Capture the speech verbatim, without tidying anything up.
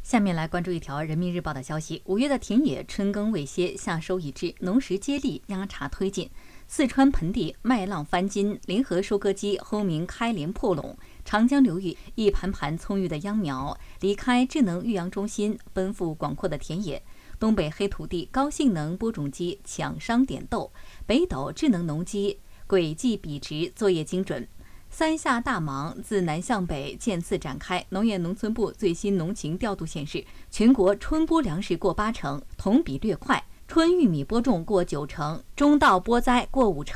下面来关注一条人民日报的消息。五月的田野春耕未歇，夏收已至，农时接力压茬推进。四川盆地麦浪翻金，临河收割机轰鸣开镰破垄，长江流域一盘盘葱郁的秧苗离开智能育养中心，奔赴广阔的田野。东北黑土地高性能播种机抢伤点豆，北斗智能农机轨迹笔直，作业精准。三下大忙自南向北渐次展开。农业农村部最新农情调度显示，全国春播粮食过八成，同比略快；春玉米播种过九成，中稻播栽过五成。